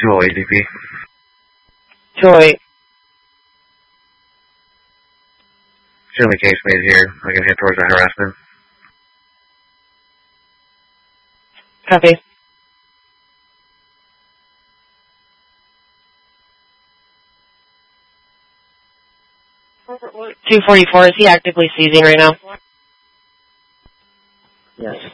208 DP. 208. Certainly case made here. I can head towards the harassment. Copy. 244, is he actively seizing right now? Yes.